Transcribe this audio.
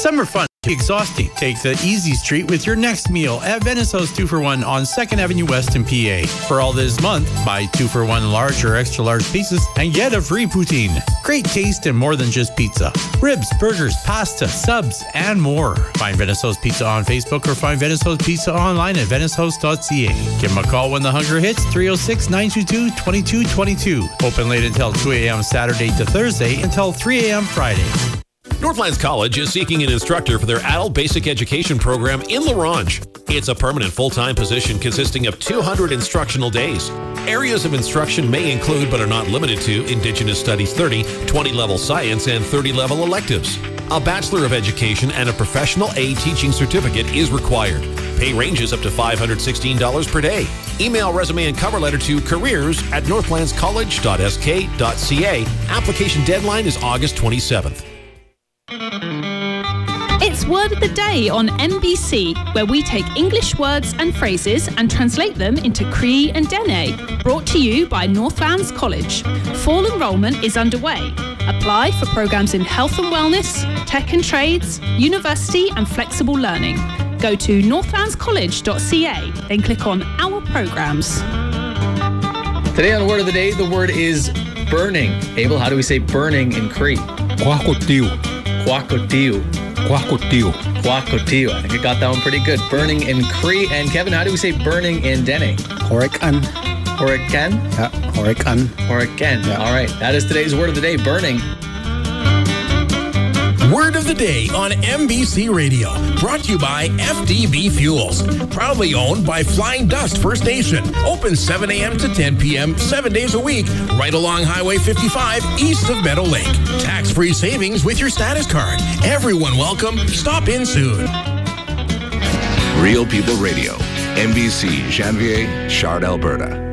Summer fun can be exhausting. Take the easy street with your next meal at Venice House 2-for-1 on 2nd Avenue West in PA. For all this month, buy 2-for-1 large or extra large pieces and get a free poutine. Great taste and more than just pizza. Ribs, burgers, pasta, subs, and more. Find Venice House Pizza on Facebook or find Venice House Pizza online at venicehouse.ca. Give them a call when the hunger hits, 306-922-2222. Open late until 2 a.m. Saturday to Thursday until 3 a.m. Friday. Northlands College is seeking an instructor for their adult basic education program in La Ronge. It's a permanent full-time position consisting of 200 instructional days. Areas of instruction may include, but are not limited to, Indigenous Studies 30, 20-level science, and 30-level electives. A Bachelor of Education and a Professional A Teaching Certificate is required. Pay ranges up to $516 per day. Email resume and cover letter to careers@northlandscollege.sk.ca. Application deadline is August 27th. It's Word of the Day on MBC, where we take English words and phrases and translate them into Cree and Dene. Brought to you by Northlands College. Fall enrolment is underway. Apply for programs in health and wellness, tech and trades, university and flexible learning. Go to northlandscollege.ca, then click on Our Programs. Today on Word of the Day, the word is burning. Abel, how do we say burning in Cree? Quacotiu. Quacotiu. Quacotiu. Quacotiu. I think I got that one pretty good. Burning in Cree. And Kevin, how do we say burning in Dene? Horikan. Horikan? Yeah, horikan. Horikan. Yeah. All right. That is today's Word of the Day, burning. Word of the Day on MBC Radio. Brought to you by FDB Fuels. Proudly owned by Flying Dust First Nation. Open 7 a.m. to 10 p.m. 7 days a week. Right along Highway 55 east of Meadow Lake. Tax-free savings with your status card. Everyone welcome. Stop in soon. Real People Radio. MBC, Janvier, Chard, Alberta.